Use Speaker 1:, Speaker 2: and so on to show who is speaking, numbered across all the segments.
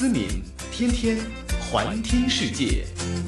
Speaker 1: 思敏，天天环听世界。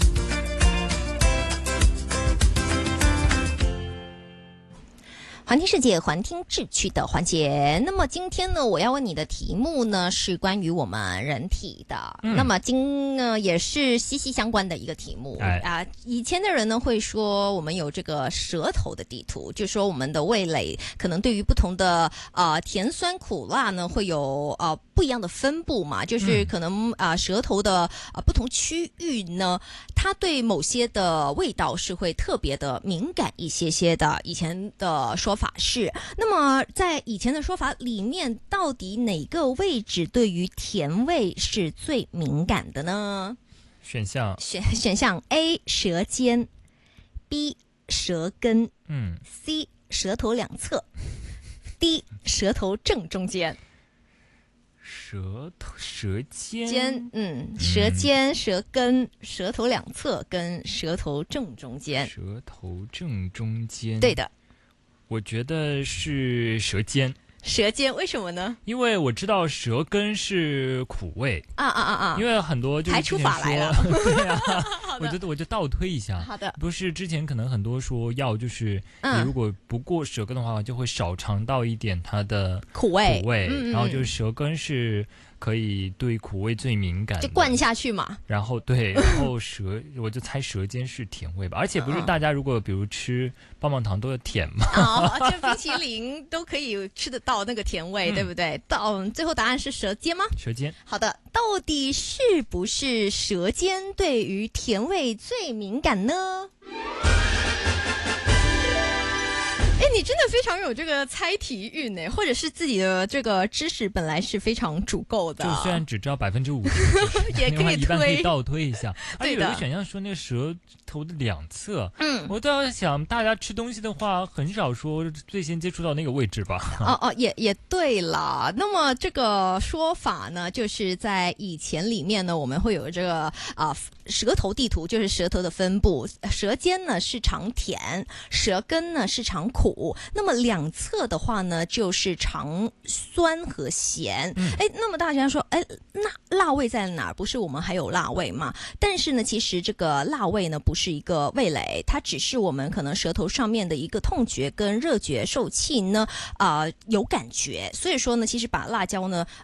Speaker 2: 环听世界，环听志趣的环节。那么今天呢，我要问你的题目呢是关于我们人体的。那么也是息息相关的一个题目以前的人呢会说我们有这个舌头的地图，就说我们的味蕾可能对于不同的甜酸苦辣呢会有不一样的分布嘛，就是可能舌头的不同区域呢，它对某些的味道是会特别的敏感一些些的。以前的说法是，那么在以前的说法里面，到底哪个位置对于甜味是最敏感的呢？选项 A 舌尖， B 舌根，C 舌头两侧， D 舌头正中间。
Speaker 3: 舌尖，
Speaker 2: 舌尖、舌根、舌头两侧跟舌头正中间。
Speaker 3: 舌头正中间，
Speaker 2: 对的，
Speaker 3: 我觉得是舌尖。
Speaker 2: 舌尖为什么呢？
Speaker 3: 因为我知道舌根是苦味因为很多就是
Speaker 2: 排除法来了
Speaker 3: 对啊我就倒推一下。
Speaker 2: 好的，
Speaker 3: 不是之前可能很多说药就是你如果不过舌根的话，就会少尝到一点它的
Speaker 2: 苦味，
Speaker 3: 然后就是舌根是可以对苦味最敏感的，
Speaker 2: 就灌下去嘛。
Speaker 3: 然后我就猜舌尖是甜味吧。而且不是大家如果比如吃棒棒糖都有甜嘛，
Speaker 2: 就冰淇淋都可以吃得到那个甜味，对不对？最后答案是舌尖吗？
Speaker 3: 舌尖。
Speaker 2: 好的，到底是不是舌尖对于甜味最敏感呢？你真的非常有这个猜题运呢，或者是自己的这个知识本来是非常足够的。
Speaker 3: 就虽然只知道50%的知识，
Speaker 2: 也可以
Speaker 3: 一般可以倒推一下。而且有
Speaker 2: 的
Speaker 3: 一个选项说那个舌头的两侧，我倒要想大家吃东西的话，很少说最先接触到那个位置吧。
Speaker 2: 也对啦。那么这个说法呢，就是在以前里面呢，我们会有这个舌头地图，就是舌头的分布。舌尖呢是常甜，舌根呢是常苦。那么两侧的话呢，就是常酸和咸。那么大家说，那辣味在哪儿？不是我们还有辣味吗？但是呢，其实这个辣味呢，不是一个味蕾，它只是我们可能舌头上面的一个痛觉跟热觉受器呢，有感觉。所以说呢，其实把辣椒呢，